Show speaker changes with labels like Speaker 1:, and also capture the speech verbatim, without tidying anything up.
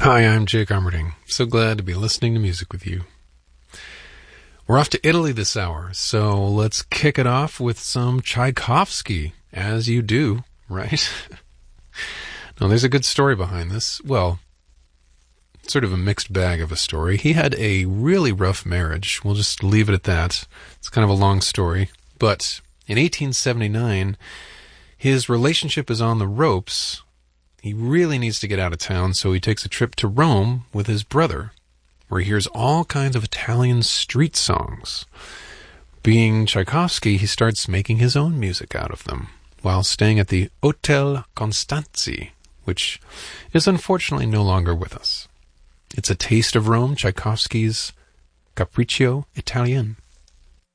Speaker 1: Hi, I'm Jake Armerding. So glad to be listening to music with you. We're off to Italy this hour, so let's kick it off with some Tchaikovsky, as you do, right? Now, there's a good story behind this. Well, sort of a mixed bag of a story. He had a really rough marriage. We'll just leave it at that. It's kind of a long story. But in eighteen seventy-nine, his relationship is on the ropes. He really needs to get out of town, so he takes a trip to Rome with his brother, where he hears all kinds of Italian street songs. Being Tchaikovsky, he starts making his own music out of them, while staying at the Hotel Constanzi, which is unfortunately no longer with us. It's a taste of Rome, Tchaikovsky's Capriccio Italien.